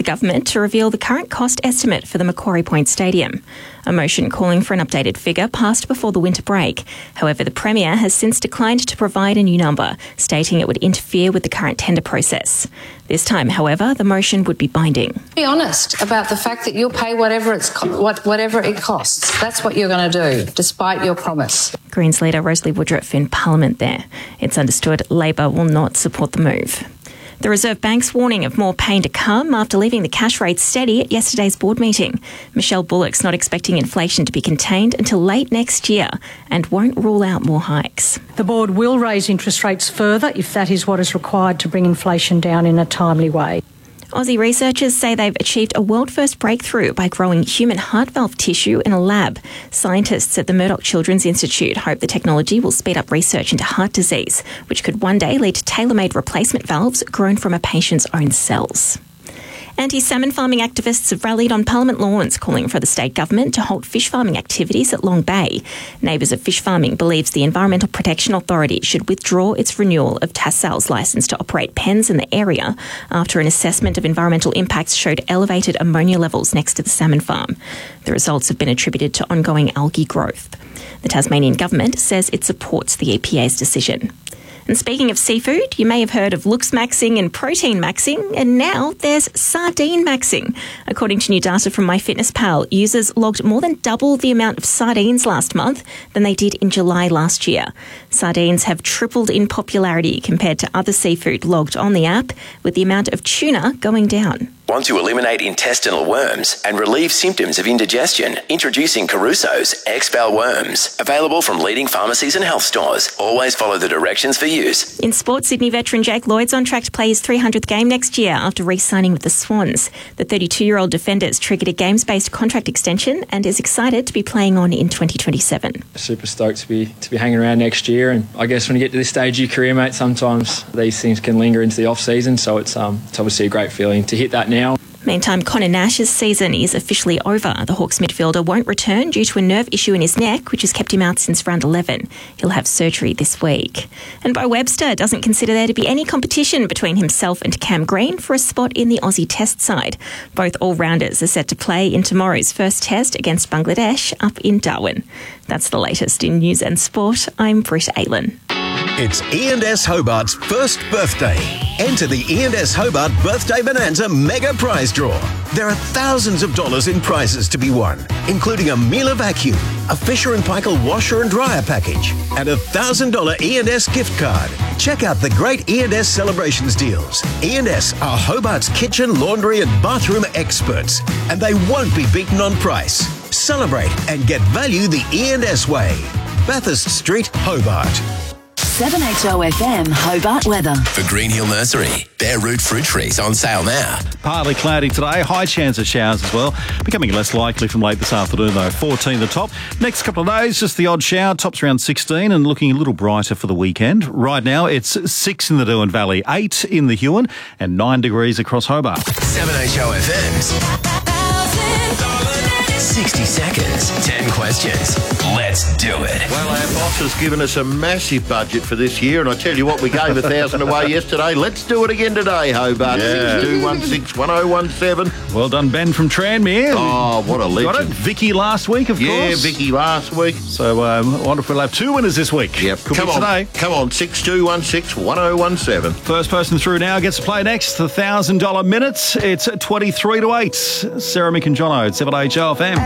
government to reveal the current cost estimate for the Macquarie Point Stadium. A motion calling for an updated figure passed before the winter break. However, the Premier has since declined to provide a new number, stating it would interfere with the current tender process. This time, however, the motion would be binding. Be honest about the fact that you'll pay whatever it costs. That's what you're going to do, despite your promise. Greens leader Rosalie Woodruff in Parliament there. It's understood Labor will not support the move. The Reserve Bank's warning of more pain to come after leaving the cash rate steady at yesterday's board meeting. Michelle Bullock's not expecting inflation to be contained until late next year and won't rule out more hikes. The board will raise interest rates further if that is what is required to bring inflation down in a timely way. Aussie researchers say they've achieved a world-first breakthrough by growing human heart valve tissue in a lab. Scientists at the Murdoch Children's Institute hope the technology will speed up research into heart disease, which could one day lead to tailor-made replacement valves grown from a patient's own cells. Anti-salmon farming activists have rallied on Parliament lawns calling for the state government to halt fish farming activities at Long Bay. Neighbours of Fish Farming believes the Environmental Protection Authority should withdraw its renewal of Tassal's licence to operate pens in the area after an assessment of environmental impacts showed elevated ammonia levels next to the salmon farm. The results have been attributed to ongoing algae growth. The Tasmanian government says it supports the EPA's decision. And speaking of seafood, you may have heard of looks maxing and protein maxing, and now there's sardine maxing. According to new data from MyFitnessPal, users logged more than double the amount of sardines last month than they did in July last year. Sardines have tripled in popularity compared to other seafood logged on the app, with the amount of tuna going down. Want to eliminate intestinal worms and relieve symptoms of indigestion? Introducing Caruso's Expel Worms. Available from leading pharmacies and health stores. Always follow the directions for use. In sports, Sydney veteran Jake Lloyd's on track to play his 300th game next year after re-signing with the Swans. The 32-year-old defender's triggered a games-based contract extension and is excited to be playing on in 2027. Super stoked to be hanging around next year, and I guess when you get to this stage of your career, mate, sometimes these things can linger into the off-season, so it's obviously a great feeling to hit that now. Meantime, Connor Nash's season is officially over. The Hawks midfielder won't return due to a nerve issue in his neck, which has kept him out since round 11. He'll have surgery this week. And Bo Webster doesn't consider there to be any competition between himself and Cam Green for a spot in the Aussie Test side. Both all-rounders are set to play in tomorrow's first test against Bangladesh up in Darwin. That's the latest in news and sport. I'm Britt Aylan. It's E&S Hobart's first birthday. Enter the E&S Hobart Birthday Bonanza Mega Prize Draw. There are thousands of dollars in prizes to be won, including a Miele vacuum, a Fisher & Paykel washer and dryer package, and a $1,000 E&S gift card. Check out the great E&S celebrations deals. E&S are Hobart's kitchen, laundry and bathroom experts, and they won't be beaten on price. Celebrate and get value the E&S way. Bathurst Street, Hobart. 7HOFM Hobart weather. For Green Hill Nursery, bare root fruit trees on sale now. Partly cloudy today, high chance of showers as well. Becoming less likely from late this afternoon though. 14 the top. Next couple of days, just the odd shower. Tops around 16 and looking a little brighter for the weekend. Right now, it's 6 in the Derwent Valley, 8 in the Huon and 9 degrees across Hobart. 7HOFM's 60 seconds, 10 questions. Let's do it. Well, our boss has given us a massive budget for this year, and I tell you what, we gave 1,000 away yesterday. Let's do it again today, Hobart. Yeah. 62161017. Well done, Ben from Tranmere. Oh, what a legend. Got it. Vicky last week, of course. Yeah, Vicky last week. So, I wonder if we'll have 2 winners this week. Yep. Could be today. Come on, 62161017. First person through now gets to play next. The $1,000 minutes. It's 23 to 8. Sarah, Mick and Jono at 7HOFM.